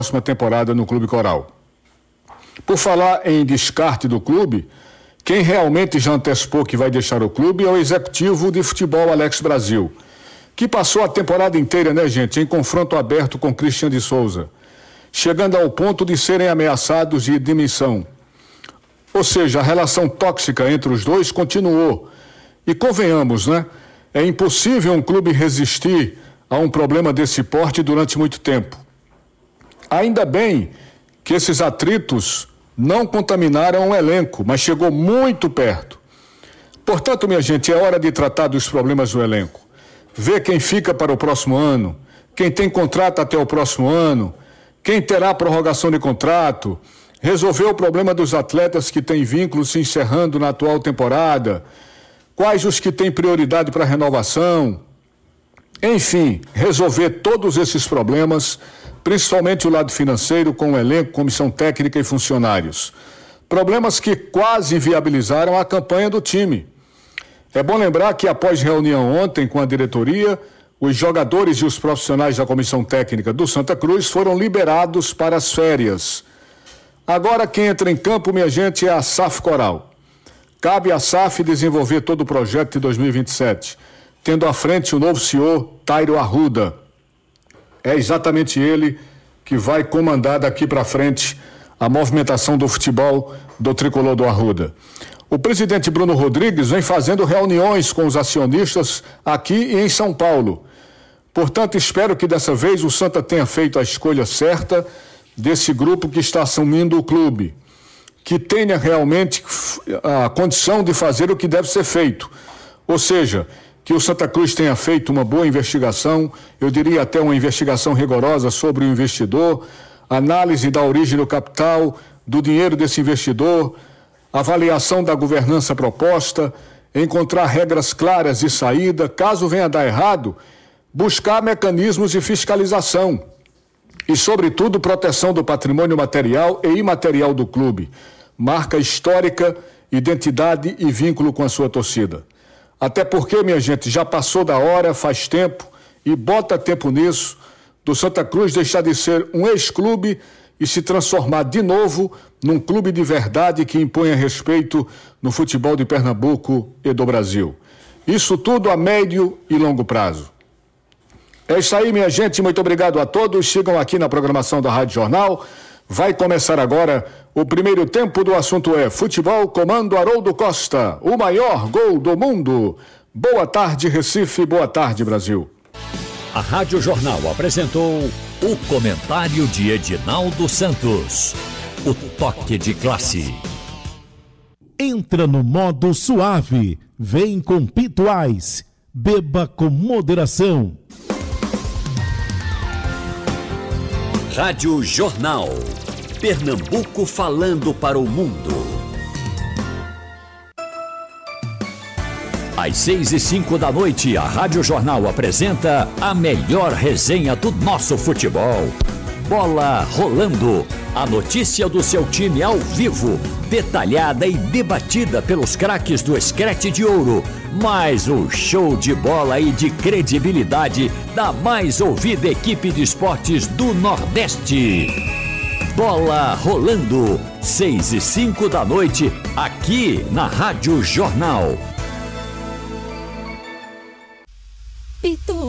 próxima temporada no Clube Coral. Por falar em descarte do clube, quem realmente já antecipou que vai deixar o clube é o executivo de futebol Alex Brasil, que passou a temporada inteira, né, gente, em confronto aberto com Christian de Souza, chegando ao ponto de serem ameaçados de demissão. Ou seja, a relação tóxica entre os dois continuou. E convenhamos, né? É impossível um clube resistir a um problema desse porte durante muito tempo. Ainda bem que esses atritos não contaminaram o elenco, mas chegou muito perto. Portanto, minha gente, é hora de tratar dos problemas do elenco. Ver quem fica para o próximo ano, quem tem contrato até o próximo ano, quem terá prorrogação de contrato, resolver o problema dos atletas que têm vínculos se encerrando na atual temporada, quais os que têm prioridade para renovação. Enfim, resolver todos esses problemas, principalmente o lado financeiro, com o elenco, comissão técnica e funcionários. Problemas que quase inviabilizaram a campanha do time. É bom lembrar que após reunião ontem com a diretoria, os jogadores e os profissionais da comissão técnica do Santa Cruz foram liberados para as férias. Agora quem entra em campo, minha gente, é a SAF Coral. Cabe à SAF desenvolver todo o projeto de 2027, tendo à frente o novo CEO, Tairo Arruda. É exatamente ele que vai comandar daqui para frente a movimentação do futebol do tricolor do Arruda. O presidente Bruno Rodrigues vem fazendo reuniões com os acionistas aqui e em São Paulo. Portanto, espero que dessa vez o Santa tenha feito a escolha certa desse grupo que está assumindo o clube, que tenha realmente a condição de fazer o que deve ser feito. Ou seja, que o Santa Cruz tenha feito uma boa investigação, eu diria até uma investigação rigorosa sobre o investidor, análise da origem do capital, do dinheiro desse investidor, avaliação da governança proposta, encontrar regras claras de saída, caso venha a dar errado, buscar mecanismos de fiscalização e, sobretudo, proteção do patrimônio material e imaterial do clube, marca histórica, identidade e vínculo com a sua torcida. Até porque, minha gente, já passou da hora, faz tempo, e bota tempo nisso, do Santa Cruz deixar de ser um ex-clube e se transformar de novo num clube de verdade que imponha respeito no futebol de Pernambuco e do Brasil. Isso tudo a médio e longo prazo. É isso aí, minha gente, muito obrigado a todos. Sigam aqui na programação da Rádio Jornal. Vai começar agora o primeiro tempo do assunto é Futebol, comando Haroldo Costa, o maior gol do mundo. Boa tarde, Recife, boa tarde, Brasil. A Rádio Jornal apresentou o comentário de Edinaldo Santos. O toque de classe. Entra no modo suave, vem com Pituais, beba com moderação. Rádio Jornal. Pernambuco falando para o mundo. Às 6:05 da noite, a Rádio Jornal apresenta a melhor resenha do nosso futebol. Bola rolando. A notícia do seu time ao vivo, detalhada e debatida pelos craques do Screte de Ouro. Mais um show de bola e de credibilidade da mais ouvida equipe de esportes do Nordeste. Bola rolando, 6:05 da noite, aqui na Rádio Jornal. Pitu